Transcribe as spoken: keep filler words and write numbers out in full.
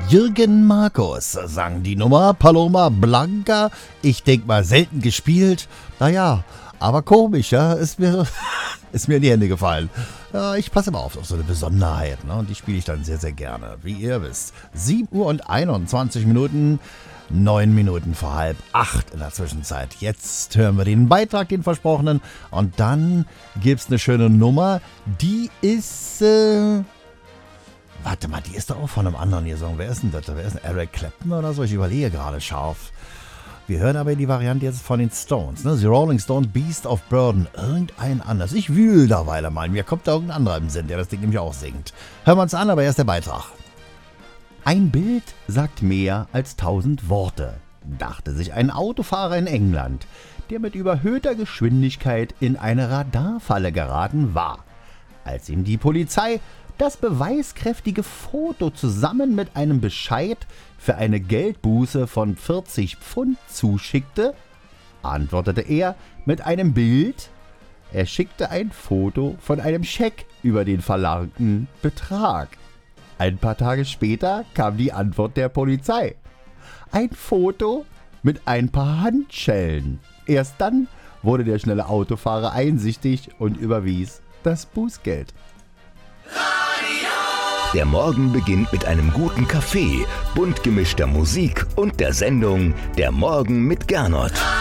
Jürgen Markus sang die Nummer Paloma Blanca. Ich denk mal selten gespielt. Naja, aber komisch, ja. Ist mir, ist mir in die Hände gefallen. Ja, ich passe immer auf, auf so eine Besonderheit. Ne? Und die spiele ich dann sehr, sehr gerne. Wie ihr wisst. sieben Uhr und einundzwanzig Minuten. Neun Minuten vor halb acht in der Zwischenzeit. Jetzt hören wir den Beitrag, den versprochenen. Und dann gibt's eine schöne Nummer. Die ist... Äh Warte mal, die ist doch auch von einem anderen hier. Wer ist denn das? Wer ist denn Eric Clapton oder so? Ich überlege gerade scharf. Wir hören aber die Variante jetzt von den Stones. Ne? The Rolling Stones, Beast of Burden. Irgendein anders. Ich wühl da weiter mal. Mir kommt da irgendein anderer im Sinn, der das Ding nämlich auch singt. Hören wir uns an, aber erst der Beitrag. Ein Bild sagt mehr als tausend Worte, dachte sich ein Autofahrer in England, der mit überhöhter Geschwindigkeit in eine Radarfalle geraten war. Als ihm die Polizei das beweiskräftige Foto zusammen mit einem Bescheid für eine Geldbuße von vierzig Pfund zuschickte, antwortete er mit einem Bild. Er schickte ein Foto von einem Scheck über den verlangten Betrag. Ein paar Tage später kam die Antwort der Polizei. Ein Foto mit ein paar Handschellen. Erst dann wurde der schnelle Autofahrer einsichtig und überwies das Bußgeld. Der Morgen beginnt mit einem guten Kaffee, bunt gemischter Musik und der Sendung Der Morgen mit Gernot.